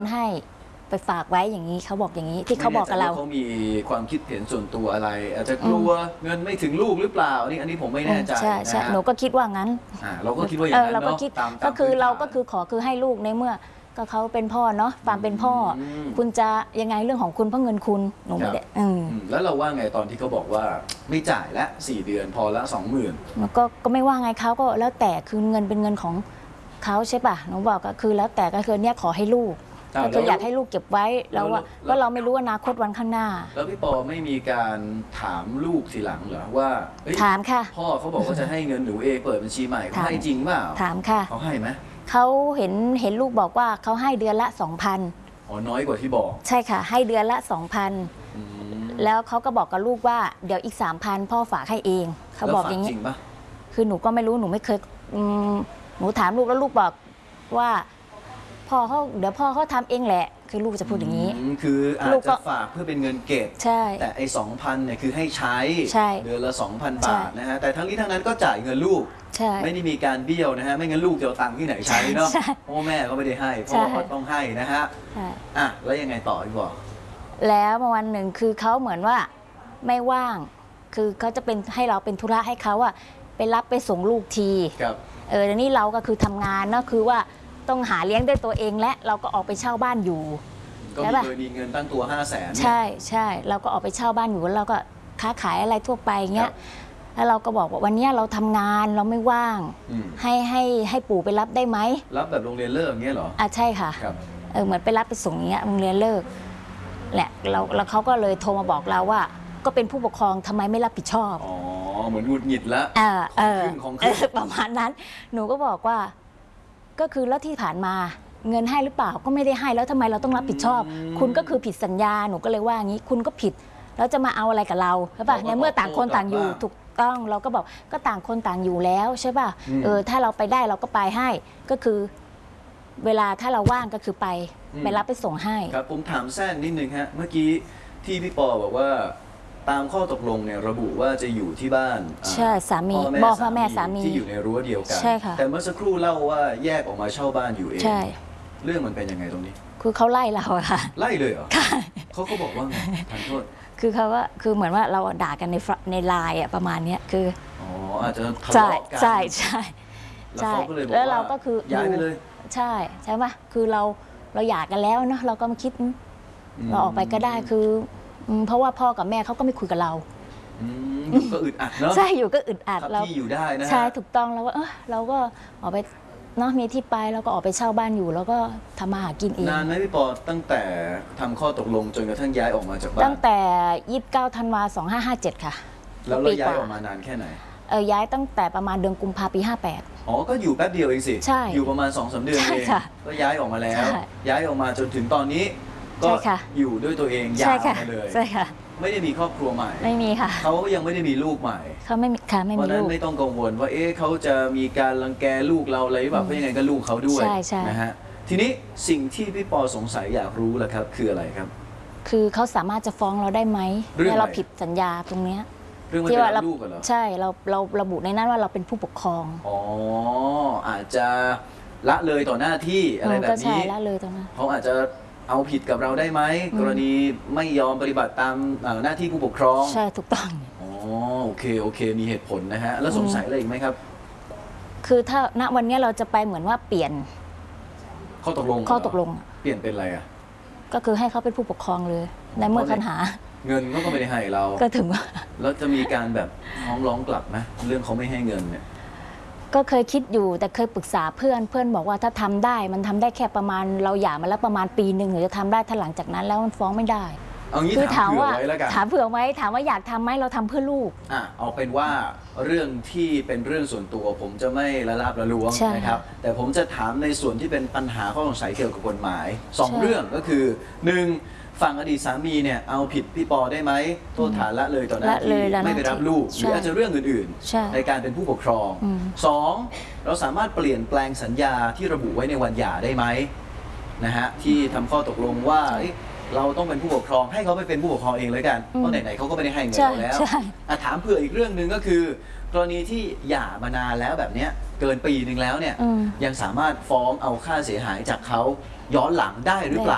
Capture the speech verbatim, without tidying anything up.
ให้ไปฝากไว้อย่างนี้เขาบอกอย่างนี้ที่เขาบอกกับเราเขามีความคิดเห็นส่วนตัวอะไรอาจจะกลัวเงินไม่ถึงลูกหรือเปล่านี่อันนี้ผมไม่แน่ใจใช่ใช่หนูก็คิดว่างั้นเราก็คิดว่าอย่างนั้นเนาะก็คือเราก็คือขอคือให้ลูกในเมื่อก็เขาเป็นพ่อเนาะความเป็นพ่อคุณจะยังไงเรื่องของคุณเพราะเงินคุณหนูไม่ได้แล้วเราว่าไงตอนที่เขาบอกว่าไม่จ่ายละสี่เดือนพอละสองหมื่นก็ก็ไม่ว่าไงเขาก็แล้วแต่คือเงินเป็นเงินของเขาใช่ป่ะหนูบอกก็คือแล้วแต่ก็คือเนี่ยขอให้ลูกก็คืออยากให้ลูกเก็บไว้แล้วว่าว่าเราไม่รู้อนาคตวันข้างหน้าแล้วพี่ปอไม่มีการถามลูกทีหลังเหรอว่าถามค่ะพ่อเขาบอกว่าจะให้เงินหนูเองเปิดบัญชีใหม่เขาให้จริงเปล่าถามค่ะเขาให้ไหมเขาเห็นเห็นลูกบอกว่าเขาให้เดือนละสองพันอ๋อน้อยกว่าที่บอกใช่ค่ะให้เดือนละสองพันแล้วเขาก็บอกกับลูกว่าเดี๋ยวอีกสามพันพ่อฝากให้เองเขาบอกอย่างนี้คือหนูก็ไม่รู้หนูไม่เคยหนูถามลูกแล้วลูกบอกว่าพ่อเขาเดี๋ยวพ่อเขาทำเองแหละคือลูกจะพูดอย่างนี้คืออาจจะฝากเพื่อเป็นเงินเก็บใช่แต่ไอ้สองพันเนี่ยคือให้ใช้เดือนละสองพันบาทนะฮะแต่ทั้งนี้ทั้งนั้นก็จ่ายเงินลูกไม่ได้มีการเบี้ยวนะฮะไม่งั้นลูกจะเอาตังค์ที่ไหนใช้เนาะพ่อแม่ก็ไม่ได้ให้พ่อก็ต้องให้นะฮะอ่ะแล้วยังไงต่ออีกบอกแล้ววันหนึ่งคือเขาเหมือนว่าไม่ว่างคือเขาจะเป็นให้เราเป็นธุระให้เขาอะไปรับไปส่งลูกทีเออแล้วนี่เราก็คือทำงานเนาะคือว่าต้องหาเลี้ยงด้วยตัวเองและเราก็ออกไปเช่าบ้านอยู่ก็เคยมีเงินตั้งตัวห้าแสนใช่ใช่เราก็ออกไปเช่าบ้านอยู่แล้วเราก็ค้าขายอะไรทั่วไปเงี้ยแล้วเราก็บอกว่าวันนี้เราทำงานเราไม่ว่างให้ให้ให้ปู่ไปรับได้ไหมรับแบบโรงเรียนเลิกเงี้ยเหรออ่ะใช่ค่ะเออเหมือนไปรับไปส่งเงี้ยโรงเรียนเลิกแหละเราแล้วเขาก็เลยโทรมาบอกเราว่าก็เป็นผู้ปกครองทำไมไม่รับผิดชอบอ๋อเหมือนหงุดหงิดแล้วเออเออประมาณนั้นหนูก็บอกว่าก็คือแล้วที่ผ่านมาเงินให้หรือเปล่าก็ไม่ได้ให้แล้วทำไมเราต้องรับผิดชอบคุณก็คือผิดสัญญาหนูก็เลยว่างี้คุณก็ผิดแล้วจะมาเอาอะไรกับเราใช่ป่ะในเมื่อต่างคนต่างอยู่ถูกต้องเราก็บอกก็ต่างคนต่างอยู่แล้วใช่ป่ะเออถ้าเราไปได้เราก็ไปให้ก็คือเวลาถ้าเราว่างก็คือไปไปรับไปส่งให้ครับผมถามแทรกนิดนึงฮะเมื่อกี้ที่พี่ปอบอกว่าตามข้อตกลงเนี่ยระบุว่าจะอยู่ที่บ้านใช่สามีบอกพ่อแม่สามีที่อยู่ในรั้วเดียวกันใช่ค่ะแต่เมื่อสักครู่เล่าว่าแยกออกมาเช่าบ้านอยู่เองใช่เรื่องมันเป็นยังไงตรงนี้คือเขาไล่เราอะค่ะไล่เลยเหรอเขาเขาบอกว่าไงทานโทษคือเขาว่าคือเหมือนว่าเราด่ากันในในไลน์อะประมาณนี้คืออ๋ออาจจะทะเลาะกันใช่ใช่ใช่แล้วเราก็คือย้ายไปเลยใช่ใช่ไหมคือเราเราหย่ากันแล้วเนาะเราก็มาคิดเราออกไปก็ได้คือเพราะว่าพ่อกับแม่เขาก็ไม่คุยกับเราอยู่ก็อึดอัดเนาะใช่อยู่ก็อึดอัดเราที่อยู่ได้นะใช่ถูกต้องแล้วว่าเออเราก็ออกไปเนาะมีที่ไปเราก็ออกไปเช่าบ้านอยู่แล้วก็ทำมาหากินเองนานไหมพี่ปอตั้งแต่ทำข้อตกลงจนกระทั่งย้ายออกมาจากบ้านตั้งแต่ยี่สิบเก้าธันวาสองห้าห้าเจ็ดค่ะแล้วเราย้ายออกมานานแค่ไหนเออย้ายตั้งแต่ประมาณเดือนกุมภาพันธ์ปีห้าแปดอ๋อก็อยู่แป๊บเดียวเองสิใช่อยู่ประมาณสองสามเดือนเองก็ย้ายออกมาแล้วย้ายออกมาจนถึงตอนนี้ก็อยู่ด้วยตัวเองยาวมาเลยใช่ค่ะไม่ได้มีครอบครัวใหม่ไม่มีค่ะเขายังไม่ได้มีลูกใหม่เขาไม่มีค่ะไม่มีลูกเพราะนั้นไม่ต้องกังวลว่าเอ๊ะเขาจะมีการรังแกลูกเราอะไรหรือเปล่าเพราะยังไงก็ลูกเขาด้วยนะฮะทีนี้สิ่งที่พี่ปอสงสัยอยากรู้แหละครับคืออะไรครับคือเขาสามารถจะฟ้องเราได้ไหมเมื่อเราผิดสัญญาตรงเนี้ยเรื่องว่าเราลูกเหรอใช่เราเราระบุในนั้นว่าเราเป็นผู้ปกครองอ๋ออาจจะละเลยต่อหน้าที่อะไรแบบนี้ละเลยต่อหน้าเขาอาจจะเอาผิดกับเราได้ไหมกรณีไม่ยอมปฏิบัติตามหน้าที่ผู้ปกครองใช่ถูกต้องอ๋อโอเคโอเคมีเหตุผลนะฮะแล้วสงสัยอะไรอีกไหมครับคือถ้าณวันนี้เราจะไปเหมือนว่าเปลี่ยนข้อตกลงข้อตกลงเปลี่ยนเป็นอะไรอ่ะก็คือให้เขาเป็นผู้ปกครองเลยในเมื่อปัญหาเงินก็ไม่ได้ให้เราก็ถึงว่าแล้วจะมีการแบบฟ้องร้องกลับไหมเรื่องเขาไม่ให้เงินเนี่ยก็เคยคิดอยู่แต่เคยปรึกษาเพื่อนเพื่อนบอกว่าถ้าทำได้มันทำได้แค่ประมาณเราหย่ามาแล้วประมาณปีหนึ่งหรือจะทำได้ถ้าหลังจากนั้นแล้วมันฟ้องไม่ได้เอางี้ถามเผื่อไว้แล้วกันถามเผื่อไว้ถามว่าอยากทำไหมเราทำเพื่อลูกอ่ะเอาเป็นว่าเรื่องที่เป็นเรื่องส่วนตัวผมจะไม่ละลาบละล้วงนะครับแต่ผมจะถามในส่วนที่เป็นปัญหาข้อสงสัยเกี่ยวกับกฎหมายสองเรื่องก็คือหนึ่งฝั่งอดีตสามีเนี่ยเอาผิดพี่ปอได้ไหมโทษฐานละเลยต่อหน้าที่ไม่ไปรับลูกหรืออาจจะเรื่องอื่นๆในการเป็นผู้ปกครองสองเราสามารถเปลี่ยนแปลงสัญญาที่ระบุไว้ในวันหย่าได้ไหมนะฮะที่ทำข้อตกลงว่าเราต้องเป็นผู้ปกครองให้เขาไปเป็นผู้ปกครองเองเลยกันเพราะไหนๆเขาก็ไม่ได้ให้เงินเราแล้วถามเผื่ออีกเรื่องหนึ่งก็คือกรณีที่หย่ามานานแล้วแบบนี้เกินปีหนึ่งแล้วเนี่ยยังสามารถฟ้องเอาค่าเสียหายจากเขาย้อนหลังได้หรือเปล่า